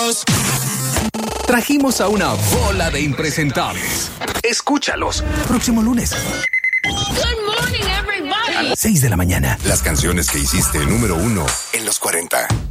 Trajimos a una bola de impresentables. Escúchalos. Próximo lunes. Good morning, everybody. A las 6 de la mañana. Las canciones que hiciste número 1 en los 40.